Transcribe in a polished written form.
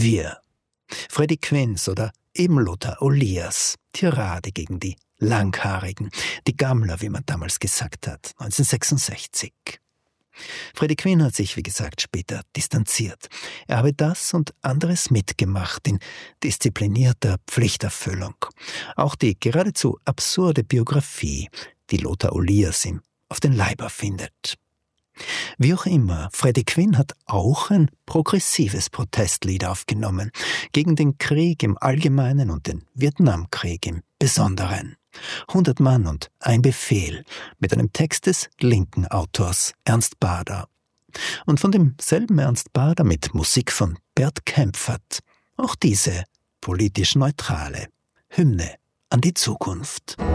Wir. Freddie Quinz oder eben Lothar Olias. Tirade gegen die Langhaarigen, die Gammler, wie man damals gesagt hat, 1966. Freddie Quinn hat sich, wie gesagt, später distanziert. Er habe das und anderes mitgemacht in disziplinierter Pflichterfüllung. Auch die geradezu absurde Biografie, die Lothar Olias ihm auf den Leiber findet. Wie auch immer, Freddie Quinn hat auch ein progressives Protestlied aufgenommen, gegen den Krieg im Allgemeinen und den Vietnamkrieg im Besonderen. 100 Mann und ein Befehl, mit einem Text des linken Autors Ernst Bader. Und von demselben Ernst Bader mit Musik von Bert Kaempfert. Auch diese politisch neutrale Hymne an die Zukunft.